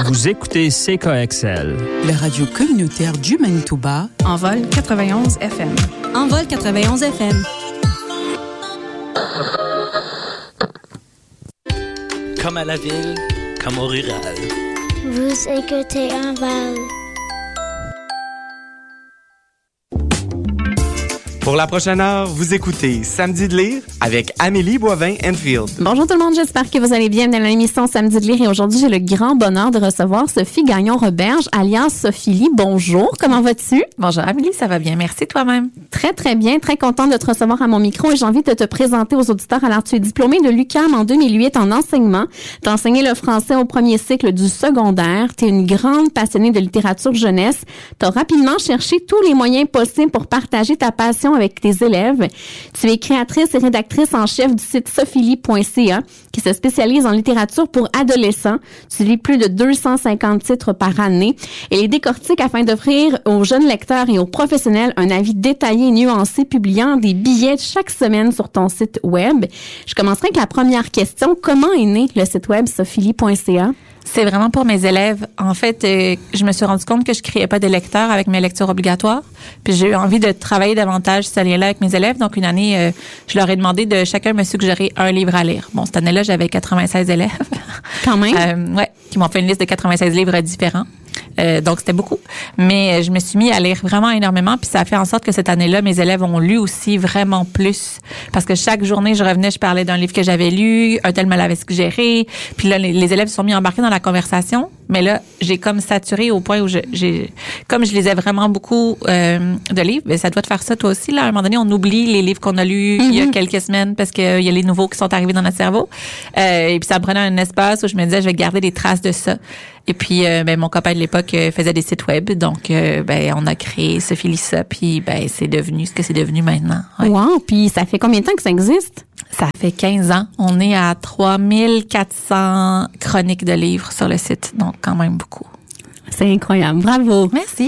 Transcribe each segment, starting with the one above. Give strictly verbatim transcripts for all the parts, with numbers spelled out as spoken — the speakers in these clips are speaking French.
Vous écoutez C K X L. La radio communautaire du Manitoba. Envol quatre-vingt-onze F M. Envol quatre-vingt-onze F M. Comme à la ville, comme au rural. Vous écoutez Envol. Pour la prochaine heure, vous écoutez Samedi de lire avec Amélie Boivin-Enfield. Bonjour tout le monde, j'espère que vous allez bien dans l'émission Samedi de lire et aujourd'hui j'ai le grand bonheur de recevoir Sophie Gagnon-Roberge alias Sophie-Lie. Bonjour, comment vas-tu? Bonjour Amélie, ça va bien, merci toi-même. Très très bien, très contente de te recevoir à mon micro et j'ai envie de te présenter aux auditeurs. Alors tu es diplômée de l'U Q A M en deux mille huit en enseignement. Tu as enseigné le français au premier cycle du secondaire. Tu es une grande passionnée de littérature jeunesse. Tu as rapidement cherché tous les moyens possibles pour partager ta passion avec tes élèves. Tu es créatrice et rédactrice en chef du site sophie-lie point c a qui se spécialise en littérature pour adolescents. Tu lis plus de deux cent cinquante titres par année et les décortiques afin d'offrir aux jeunes lecteurs et aux professionnels un avis détaillé et nuancé, publiant des billets chaque semaine sur ton site web. Je commencerai avec la première question. Comment est né le site web sophie-lie point c a? C'est vraiment pour mes élèves. En fait, euh, je me suis rendu compte que je créais pas de lecteurs avec mes lectures obligatoires. Puis j'ai eu envie de travailler davantage ce lien-là avec mes élèves. Donc une année, euh, je leur ai demandé de chacun me suggérer un livre à lire. Bon, cette année-là, j'avais quatre-vingt-seize élèves. Quand même. Euh, ouais, qui m'ont fait une liste de quatre-vingt-seize livres différents. Euh, donc, c'était beaucoup. Mais je me suis mis à lire vraiment énormément. Puis ça a fait en sorte que cette année-là, mes élèves ont lu aussi vraiment plus. Parce que chaque journée, je revenais, je parlais d'un livre que j'avais lu, un tel me l'avait suggéré. Puis là, les, les élèves se sont mis embarqués dans la conversation. Mais là, j'ai comme saturé au point où je, j'ai, comme je lisais vraiment beaucoup euh, de livres, ben ça doit te faire ça toi aussi. Là, à un moment donné, on oublie les livres qu'on a lus mm-hmm. il y a quelques semaines parce qu'il y a les nouveaux qui sont arrivés dans notre cerveau. Euh, et puis ça me prenait un espace où je me disais, je vais garder des traces de ça. Et puis, euh, ben mon copain de l'époque euh, faisait des sites web, donc euh, ben on a créé Sophie-Lie ça, puis ben c'est devenu ce que c'est devenu maintenant. Ouais. Wow, puis ça fait combien de temps que ça existe? Ça fait quinze ans. On est à trois mille quatre cents chroniques de livres sur le site, donc quand même beaucoup. C'est incroyable. Bravo. Merci.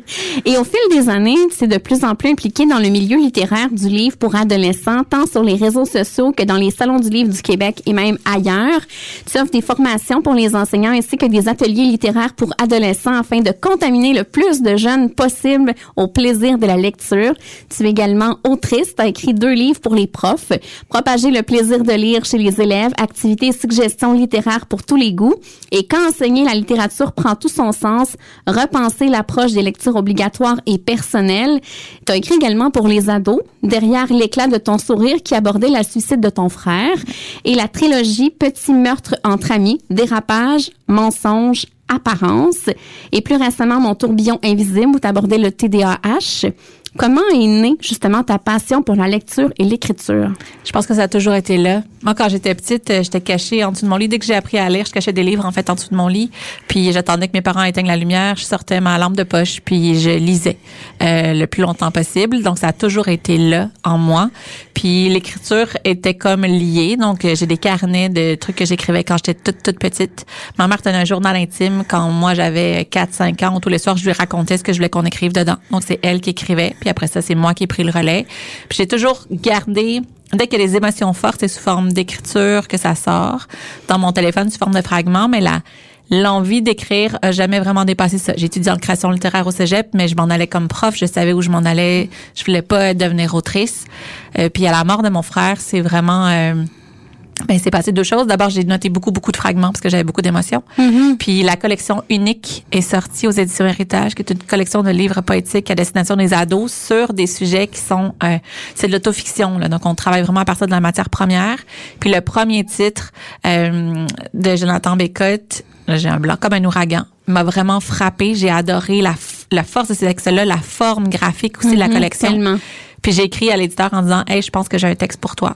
Et au fil des années, tu es de plus en plus impliquée dans le milieu littéraire du livre pour adolescents, tant sur les réseaux sociaux que dans les salons du livre du Québec et même ailleurs. Tu offres des formations pour les enseignants ainsi que des ateliers littéraires pour adolescents afin de contaminer le plus de jeunes possible au plaisir de la lecture. Tu es également autrice. Tu as écrit deux livres pour les profs. Propager le plaisir de lire chez les élèves, activités et suggestions littéraires pour tous les goûts. Et quand enseigner la littérature prend tout son sens, repenser l'approche des lectures obligatoires et personnelles. Tu as écrit également pour les ados, Derrière l'éclat de ton sourire qui abordait la suicide de ton frère et la trilogie Petit meurtre entre amis, dérapage, mensonge, apparence et plus récemment Mon tourbillon invisible où tu abordais le T D A H. Comment est née justement ta passion pour la lecture et l'écriture? Je pense que ça a toujours été là. Moi, quand j'étais petite, j'étais cachée en dessous de mon lit. Dès que j'ai appris à lire, je cachais des livres en fait en dessous de mon lit. Puis j'attendais que mes parents éteignent la lumière. Je sortais ma lampe de poche puis je lisais euh, le plus longtemps possible. Donc ça a toujours été là en moi. Puis l'écriture était comme liée. Donc j'ai des carnets de trucs que j'écrivais quand j'étais toute toute petite. Ma mère tenait un journal intime quand moi j'avais quatre cinq ans. Tous les soirs, je lui racontais ce que je voulais qu'on écrive dedans. Donc c'est elle qui écrivait. Puis après ça, c'est moi qui ai pris le relais. Puis j'ai toujours gardé, dès qu'il y a des émotions fortes, c'est sous forme d'écriture que ça sort. Dans mon téléphone, sous forme de fragments, mais la l'envie d'écrire a jamais vraiment dépassé ça. J'ai étudié en création littéraire au cégep, mais je m'en allais comme prof. Je savais où je m'en allais. Je voulais pas devenir autrice. Euh, puis à la mort de mon frère, c'est vraiment... Euh, Ben, c'est passé deux choses. D'abord, j'ai noté beaucoup, beaucoup de fragments parce que j'avais beaucoup d'émotions. Mm-hmm. Puis la collection unique est sortie aux éditions Héritage, qui est une collection de livres poétiques à destination des ados sur des sujets qui sont... Euh, c'est de l'autofiction, là. Donc, on travaille vraiment à partir de la matière première. Puis le premier titre euh, de Jonathan Bécotte, là, j'ai un blanc, comme un ouragan, m'a vraiment frappé. J'ai adoré la, la force de ces textes-là, la forme graphique aussi mm-hmm, de la collection. Tellement. Puis j'ai écrit à l'éditeur en disant « Hey, je pense que j'ai un texte pour toi ».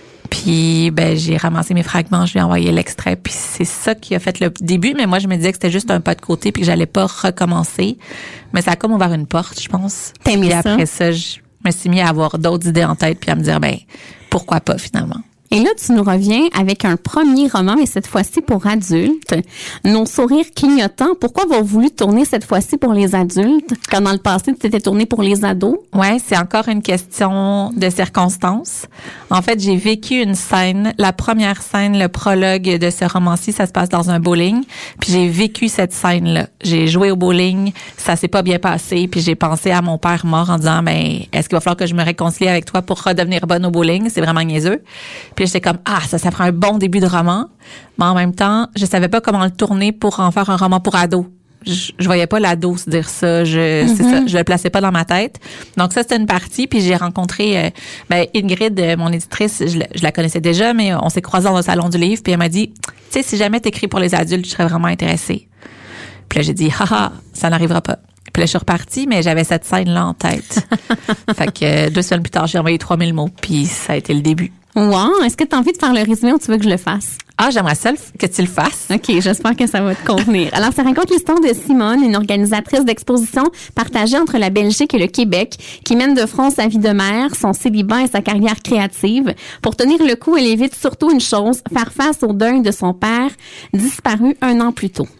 Puis ben j'ai ramassé mes fragments, je lui ai envoyé l'extrait, puis c'est ça qui a fait le début. Mais moi je me disais que c'était juste un pas de côté, puis que j'allais pas recommencer. Mais ça a comme ouvert une porte, je pense. T'aimes puis ça? Après ça, je me suis mis à avoir d'autres idées en tête, puis à me dire ben pourquoi pas finalement. Et là, tu nous reviens avec un premier roman, mais cette fois-ci pour adultes. Nos sourires clignotants. Pourquoi avoir voulu tourner cette fois-ci pour les adultes, quand dans le passé, tu t'étais tourné pour les ados? Ouais, c'est encore une question de circonstances. En fait, j'ai vécu une scène, la première scène, le prologue de ce roman-ci, ça se passe dans un bowling. Puis j'ai vécu cette scène-là. J'ai joué au bowling, ça s'est pas bien passé, puis j'ai pensé à mon père mort en disant, ben, est-ce qu'il va falloir que je me réconcilie avec toi pour redevenir bonne au bowling? C'est vraiment niaiseux. Puis j'étais comme, ah, ça, ça prend un bon début de roman. Mais en même temps, je savais pas comment le tourner pour en faire un roman pour ados. Je, je voyais pas l'ado se dire ça. Je, mm-hmm. c'est ça. Je le plaçais pas dans ma tête. Donc ça, c'était une partie. Puis j'ai rencontré, euh, ben, Ingrid, mon éditrice, je, je la connaissais déjà, mais on s'est croisés dans le salon du livre. Puis elle m'a dit, tu sais, si jamais t'écris pour les adultes, je serais vraiment intéressée. Puis là, j'ai dit, haha, ça n'arrivera pas. Puis là, je suis repartie, mais j'avais cette scène-là en tête. Fait que euh, deux semaines plus tard, j'ai envoyé trois mille mots, puis ça a été le début. Wow! Est-ce que tu as envie de faire le résumé ou tu veux que je le fasse? Ah, j'aimerais ça que tu le fasses. OK, j'espère que ça va te convenir. Alors, ça raconte l'histoire de Simone, une organisatrice d'exposition partagée entre la Belgique et le Québec, qui mène de front sa vie de mère, son célibat et sa carrière créative. Pour tenir le coup, elle évite surtout une chose, faire face au deuil de son père, disparu un an plus tôt.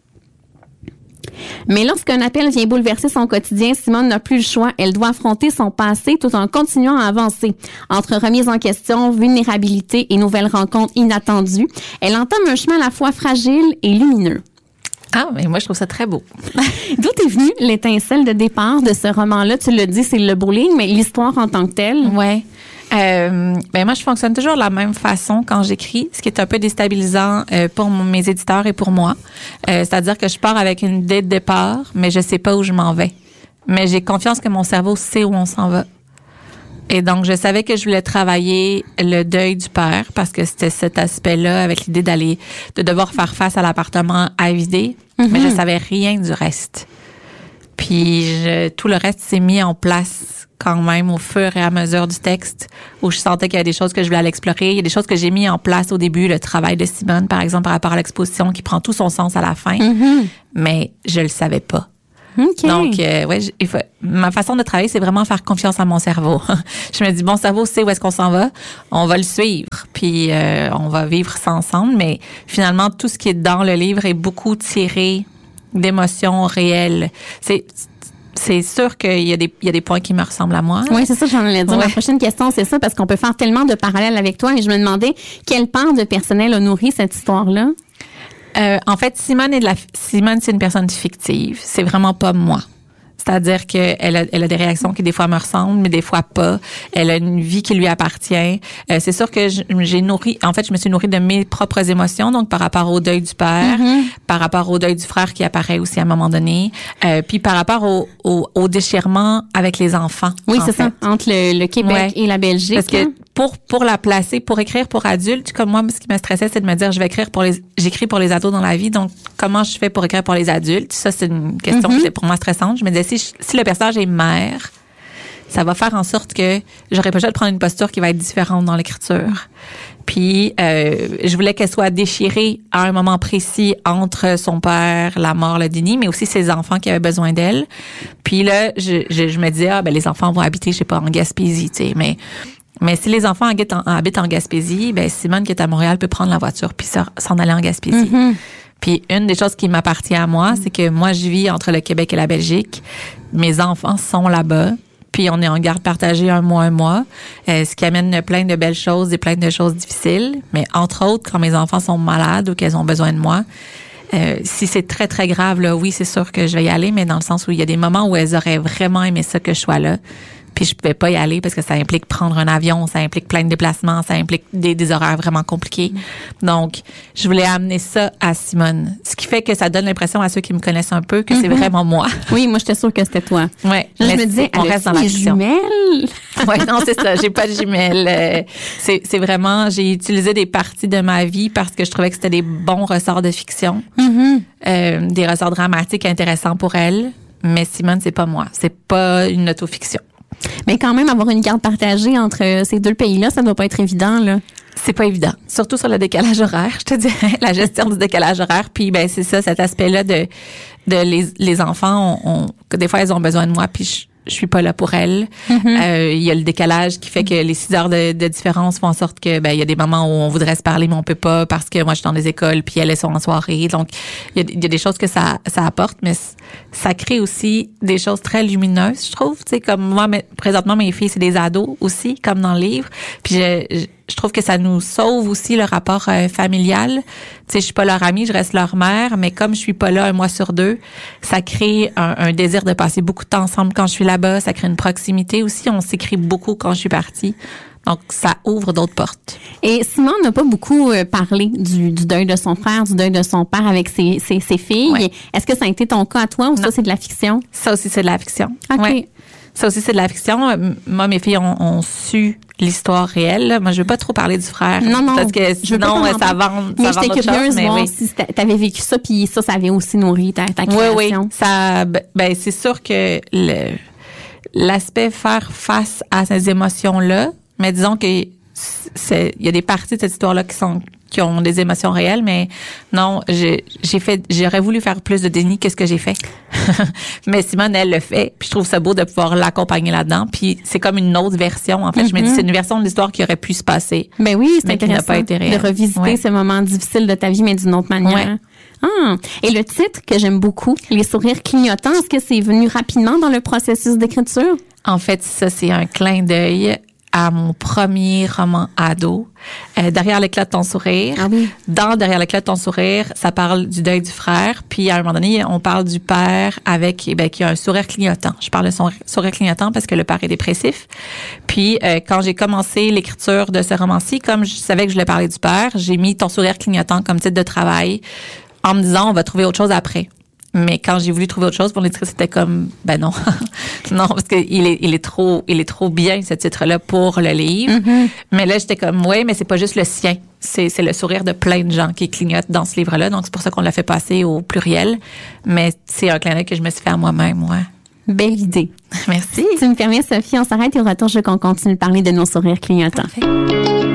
Mais lorsqu'un appel vient bouleverser son quotidien, Simone n'a plus le choix. Elle doit affronter son passé tout en continuant à avancer. Entre remise en question, vulnérabilité et nouvelles rencontres inattendues, elle entame un chemin à la fois fragile et lumineux. Ah, mais moi, je trouve ça très beau. D'où est venue l'étincelle de départ de ce roman-là? Tu l'as dit, c'est le bowling, mais l'histoire en tant que telle? Ouais. Euh, ben moi, je fonctionne toujours de la même façon quand j'écris, ce qui est un peu déstabilisant euh, pour mes éditeurs et pour moi. Euh, c'est-à-dire que je pars avec une idée de départ, mais je sais pas où je m'en vais. Mais j'ai confiance que mon cerveau sait où on s'en va. Et donc, je savais que je voulais travailler le deuil du père parce que c'était cet aspect-là avec l'idée d'aller, de devoir faire face à l'appartement à vider. Mm-hmm. Mais je savais rien du reste. Puis, je, tout le reste s'est mis en place quand même au fur et à mesure du texte, où je sentais qu'il y a des choses que je voulais aller explorer. Il y a des choses que j'ai mis en place au début, le travail de Simone, par exemple, par rapport à l'exposition, qui prend tout son sens à la fin. Mm-hmm. Mais je le savais pas. Okay. Donc, euh, ouais, il faut, ma façon de travailler, c'est vraiment faire confiance à mon cerveau. Je me dis, bon, cerveau sait où est-ce qu'on s'en va, on va le suivre, puis euh, on va vivre ça ensemble. Mais finalement, tout ce qui est dans le livre est beaucoup tiré d'émotions réelles. C'est C'est sûr qu'il y a des il y a des points qui me ressemblent à moi. Oui, c'est ça, j'en allais dire. Ouais. Ma prochaine question, c'est ça, parce qu'on peut faire tellement de parallèles avec toi. Et je me demandais quelle part de personnel a nourri cette histoire-là. Euh, en fait, Simone est de la Simone, c'est une personne fictive. C'est vraiment pas moi. C'est-à-dire qu'elle a, elle a des réactions qui des fois me ressemblent, mais des fois pas. Elle a une vie qui lui appartient. Euh, c'est sûr que j'ai nourri, en fait, je me suis nourrie de mes propres émotions, donc par rapport au deuil du père, mm-hmm. par rapport au deuil du frère qui apparaît aussi à un moment donné, euh, puis par rapport au, au, au déchirement avec les enfants. Oui, c'est fait. ça, entre le, le Québec ouais. et la Belgique. Parce que pour pour la placer, pour écrire pour adultes, comme moi, ce qui me stressait, c'est de me dire, je vais écrire pour les, j'écris pour les ados dans la vie, donc comment je fais pour écrire pour les adultes? Ça, c'est une question mm-hmm. qui était pour moi stressante. Je me disais, si, je, si le personnage est mère, ça va faire en sorte que j'aurais pas besoin de prendre une posture qui va être différente dans l'écriture. Puis, euh, je voulais qu'elle soit déchirée à un moment précis entre son père, la mort, le déni, mais aussi ses enfants qui avaient besoin d'elle. Puis là, je, je, je me disais, ah, ben les enfants vont habiter, je sais pas, en Gaspésie, tu sais, mais... Mais si les enfants habitent en, habitent en Gaspésie, ben Simone qui est à Montréal peut prendre la voiture puis s'en aller en Gaspésie. Mm-hmm. Puis une des choses qui m'appartient à moi, c'est que moi je vis entre le Québec et la Belgique. Mes enfants sont là-bas. Puis on est en garde partagée un mois, un mois, euh, ce qui amène plein de belles choses et plein de choses difficiles. Mais entre autres, quand mes enfants sont malades ou qu'elles ont besoin de moi, euh, si c'est très, très grave, là, oui, c'est sûr que je vais y aller, mais dans le sens où il y a des moments où elles auraient vraiment aimé ça que je sois là. Puis je pouvais pas y aller parce que ça implique prendre un avion, ça implique plein de déplacements, ça implique des, des horaires vraiment compliqués. Donc, je voulais amener ça à Simone. Ce qui fait que ça donne l'impression à ceux qui me connaissent un peu que mm-hmm. c'est vraiment moi. Oui, moi, j'étais sûre que c'était toi. Ouais. Je me disais, on reste dans la jumelles. Ouais, non, c'est ça. J'ai pas de jumelles. Euh, c'est, c'est vraiment, j'ai utilisé des parties de ma vie parce que je trouvais que c'était des bons ressorts de fiction. Mm-hmm. Euh, des ressorts dramatiques intéressants pour elle. Mais Simone, c'est pas moi. C'est pas une autofiction. Mais quand même, avoir une garde partagée entre ces deux pays-là, ça doit pas être évident, là. C'est pas évident. Surtout sur le décalage horaire, je te dirais. La gestion du décalage horaire. Puis, ben, c'est ça, cet aspect-là de, de les, les enfants, on, on, que des fois, elles ont besoin de moi. Puis, je suis pas là pour elle. Mm-hmm. Euh, il y a le décalage qui fait que les six heures de, de différence font en sorte que ben il y a des moments où on voudrait se parler mais on peut pas parce que moi je suis dans des écoles puis elle est en soirée. Donc il y a, il y a des choses que ça ça apporte, mais ça crée aussi des choses très lumineuses, je trouve. Tu sais, comme moi mais, présentement mes filles c'est des ados aussi, comme dans le livre. Puis je, je je trouve que ça nous sauve aussi le rapport euh, familial. Tu sais, je suis pas leur amie, je reste leur mère, mais comme je suis pas là un mois sur deux, ça crée un, un désir de passer beaucoup de temps ensemble quand je suis là-bas. Ça crée une proximité aussi. On s'écrit beaucoup quand je suis partie. Donc, ça ouvre d'autres portes. Et Simon n'a pas beaucoup euh, parlé du, du deuil de son frère, du deuil de son père avec ses, ses, ses filles. Ouais. Est-ce que ça a été ton cas à toi ou non. Ça, c'est de la fiction? Ça aussi, c'est de la fiction. OK. Ouais. Ça aussi, c'est de la fiction. Moi, mes filles ont, ont su l'histoire réelle. Moi, je veux pas trop parler du frère. Non, non. Parce que sinon, ça vend, mais ça vend j'étais autre curieuse chose. de Mais voir oui. si t'avais vécu ça, puis ça, ça avait aussi nourri ta, ta création. Oui, oui. Ça, ben, c'est sûr que le, l'aspect faire face à ces émotions-là, mais disons que c'est, il y a des parties de cette histoire-là qui sont, qui ont des émotions réelles, mais non, j'ai, j'ai fait, j'aurais voulu faire plus de déni que ce que j'ai fait. Mais Simone, elle le fait, puis je trouve ça beau de pouvoir l'accompagner là-dedans, puis c'est comme une autre version, en fait. Mm-hmm. Je me dis, c'est une version de l'histoire qui aurait pu se passer. Ben oui, c'est mais intéressant qui n'a pas été réelle. de revisiter ouais. ce moment difficile de ta vie, mais d'une autre manière. Ouais. Ah, et le titre que j'aime beaucoup, Les sourires clignotants, est-ce que c'est venu rapidement dans le processus d'écriture? En fait, ça, c'est un clin d'œil à mon premier roman ado, euh, Derrière l'éclat de ton sourire. Ah oui. Dans Derrière l'éclat de ton sourire, ça parle du deuil du frère, puis à un moment donné, on parle du père avec eh ben, qui a un sourire clignotant. Je parle de son sourire clignotant parce que le père est dépressif. Puis euh, quand j'ai commencé l'écriture de ce roman-ci, comme je savais que je voulais parler du père, j'ai mis ton sourire clignotant comme titre de travail en me disant on va trouver autre chose après. Mais quand j'ai voulu trouver autre chose pour l'écrire, c'était comme ben non. Non, parce que il est il est trop il est trop bien ce titre-là pour le livre. Mm-hmm. Mais là j'étais comme ouais, mais c'est pas juste le sien. C'est c'est le sourire de plein de gens qui clignotent dans ce livre-là. Donc c'est pour ça qu'on l'a fait passer au pluriel, mais c'est un clin d'œil que je me suis fait à moi-même, ouais. Belle idée. Merci. Tu me permets, Sophie, on s'arrête et au retour, je qu'on continue de parler de nos sourires clignotants. Parfait.